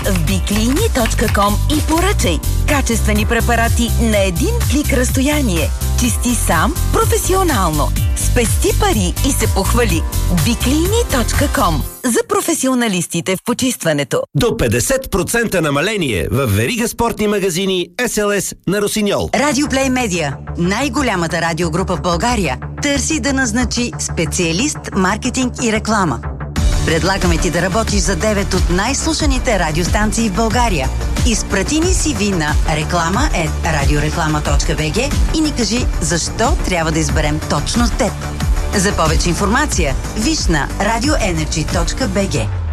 в biclini.com и поръчай качествени препарати на един клик разстояние. Чисти сам професионално. Спести пари и се похвали. biclini.com за професионалистите в почистването. До 50% намаление в верига спортни магазини SLS на Росиньол. Радиоплей Медиа, най-голямата радиогрупа в България, търси да назначи специалист маркетинг и реклама. Предлагаме ти да работиш за 9 от най-слушаните радиостанции в България. Изпрати ни CV на reklama@radioreklama.bg и ни кажи защо трябва да изберем точно теб. За повече информация виж на radioenergy.bg.